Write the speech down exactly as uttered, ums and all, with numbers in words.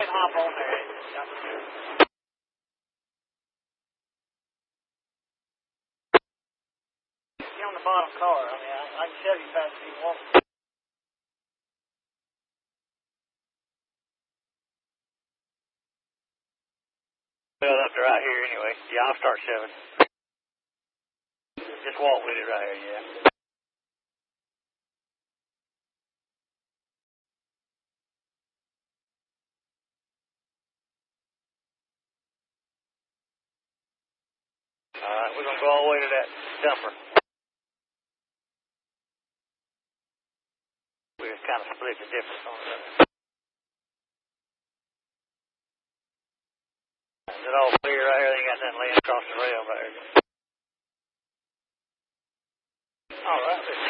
hop on there. Get on the bottom car. I mean, I, I can shove you fast as you want. Well, up to right here anyway. Yeah, I'll start shoving. Just walk with it right here, yeah. All right, we're going to go all the way to that dumper. We just kind of split the difference on it. Is it all clear right here? They ain't got nothing laying across the rail right here. All right.